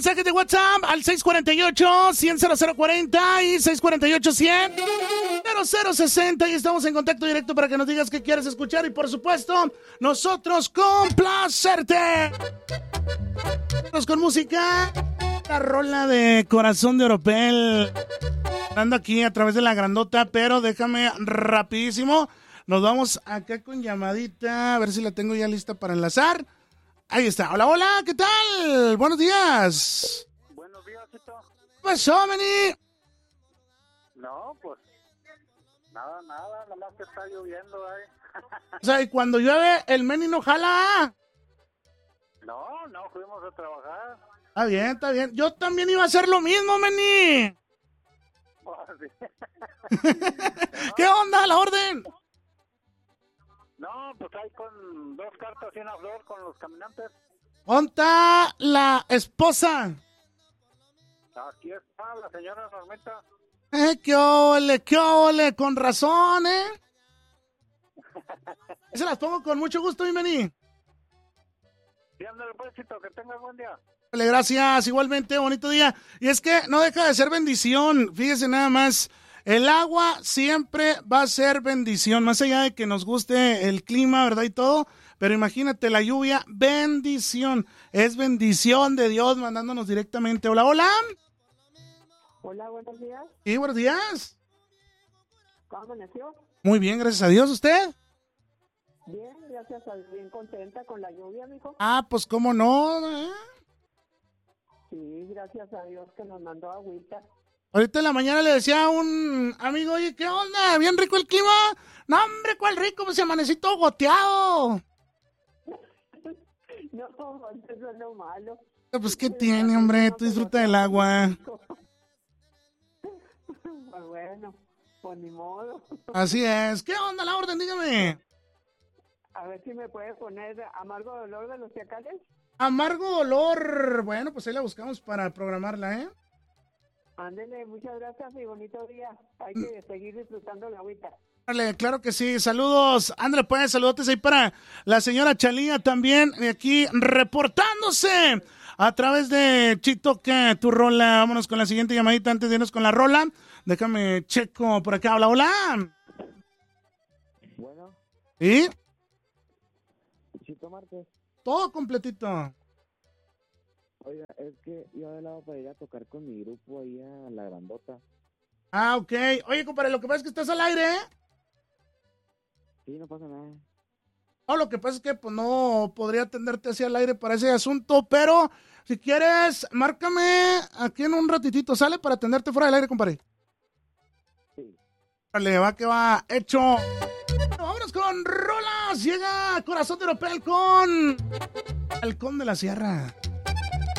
Mensaje de WhatsApp al 648-100-0040 y 648-100-0060 y estamos en contacto directo para que nos digas qué quieres escuchar y por supuesto, nosotros complacerte. Con música, la rola de Corazón de Oropel. Ando aquí a través de la grandota, pero déjame rapidísimo. Nos vamos acá con llamadita, a ver si la tengo ya lista para enlazar. Ahí está. Hola, hola, ¿qué tal? Buenos días. Buenos días, Chito. ¿Qué pasó, Meni? No, pues, nada, nomás que está lloviendo ahí. O sea, y cuando llueve, el Meni no jala. No, fuimos a trabajar. Está bien, está bien. Yo también iba a hacer lo mismo, Meni. Oh, sí. ¿Qué onda, la orden? No, pues hay con 2 cartas y una flor con los caminantes. ¿Dónde está la esposa? Aquí está la señora Normita. Qué ole, con razón, Se las pongo con mucho gusto, mi Meni. Sí, ándale pues, Chito, que tengas buen día. Dale, gracias, igualmente, bonito día. Y es que no deja de ser bendición, fíjese nada más. El agua siempre va a ser bendición, más allá de que nos guste el clima, ¿verdad? Y todo, pero imagínate la lluvia, bendición, es bendición de Dios mandándonos directamente. Hola, hola. Hola, buenos días. Sí, buenos días. ¿Cómo amaneció? Muy bien, gracias a Dios. ¿Usted? Bien, gracias a Dios, bien contenta con la lluvia, mijo. Ah, pues cómo no, Sí, gracias a Dios que nos mandó agüita. Ahorita en la mañana le decía a un amigo, oye, ¿qué onda? ¿Bien rico el clima? No, hombre, ¿cuál rico? Pues se amanecí todo goteado. No, eso es lo malo. Pues, ¿qué tiene, hombre? Tú disfruta del agua. Pues bueno, pues ni modo. Así es. ¿Qué onda la orden? Dígame. A ver si me puede poner Amargo Dolor de los Chacales. Amargo Dolor. Bueno, pues ahí la buscamos para programarla, ¿eh? Ándele, muchas gracias y bonito día. Hay que seguir disfrutando la agüita. Vale, claro que sí. Saludos. André, pues, saludotes ahí para la señora Chalía también, aquí reportándose a través de Chito, que tu rola. Vámonos con la siguiente llamadita antes de irnos con la rola. Déjame checo por acá. Hola, hola. Bueno. ¿Sí? Chito Márquez. Todo completito. Oiga, es que yo hablaba para ir a tocar con mi grupo ahí a La Grandota. Ah, ok. Oye, compadre, lo que pasa es que estás al aire, ¿eh? Sí, no pasa nada. No, lo que pasa es que pues no podría atenderte así al aire para ese asunto, pero si quieres, márcame aquí en un ratitito, ¿sale? Para atenderte fuera del aire, compadre. Sí. Vale, va que va, hecho. Bueno, vámonos con rolas. Llega Corazón de Oropel con Halcón de la Sierra.